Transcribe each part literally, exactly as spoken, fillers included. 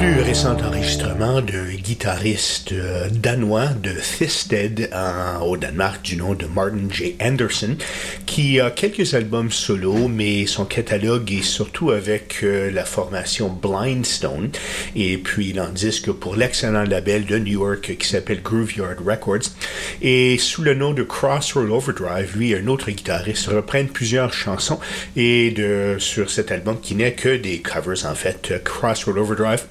plus récent enregistrement d'un guitariste euh, danois de Thisted euh, au Danemark du nom de Martin J. Anderson, qui a quelques albums solo, mais son catalogue est surtout avec euh, la formation Blindstone, et puis il en disque pour l'excellent label de New York qui s'appelle Grooveyard Records. Et sous le nom de Crossroad Overdrive, lui et un autre guitariste reprennent plusieurs chansons, et de, sur cet album qui n'est que des covers en fait, Crossroad Overdrive,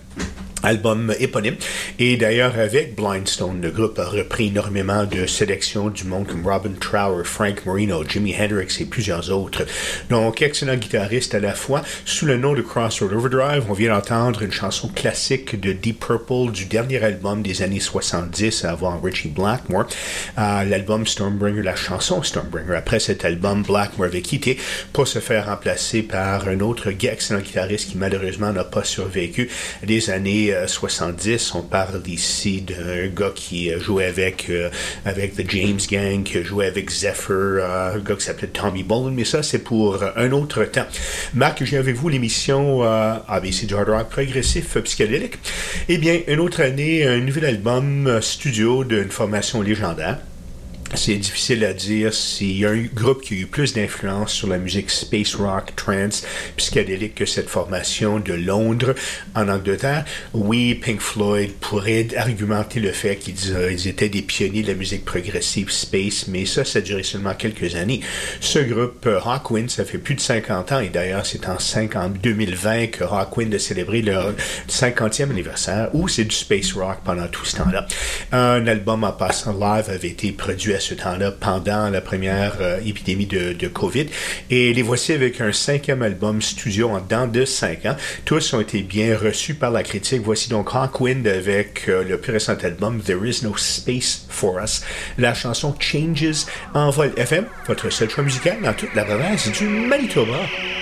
album éponyme. Et d'ailleurs, avec Blindstone, le groupe a repris énormément de sélections du monde comme Robin Trower, Frank Marino, Jimi Hendrix et plusieurs autres. Donc, excellent guitariste à la fois. Sous le nom de Crossroad Overdrive, on vient d'entendre une chanson classique de Deep Purple du dernier album des années soixante-dix avant Richie Blackmore. Euh, l'album Stormbringer, la chanson Stormbringer. Après cet album, Blackmore avait quitté pour se faire remplacer par un autre excellent guitariste qui malheureusement n'a pas survécu des années soixante-dix. On parle ici d'un gars qui jouait avec euh, avec The James Gang, qui jouait avec Zephyr, euh, un gars qui s'appelait Tommy Bolin, mais ça, c'est pour un autre temps. Marc, je viens avec vous l'émission euh, A B C du hard rock progressif psychédélique. Eh bien, une autre année, un nouvel album studio d'une formation légendaire. C'est difficile à dire s'il y a un groupe qui a eu plus d'influence sur la musique space rock, trance, psychédélique que cette formation de Londres en Angleterre. Oui, Pink Floyd pourrait argumenter le fait qu'ils euh, ils étaient des pionniers de la musique progressive space, mais ça, ça a duré seulement quelques années. Ce groupe, euh, Hawkwind, ça fait plus de cinquante ans, et d'ailleurs, c'est en, en deux mille vingt que Hawkwind a célébré leur cinquantième anniversaire, où c'est du space rock pendant tout ce temps-là. Un album en passant live avait été produit à ce temps-là pendant la première euh, épidémie de, de COVID. Et les voici avec un cinquième album studio en dedans de cinq ans. Tous ont été bien reçus par la critique. Voici donc Hawkwind avec euh, le plus récent album There Is No Space For Us. La chanson Changes en vol F M, votre seul choix musical dans toute la province du Manitoba.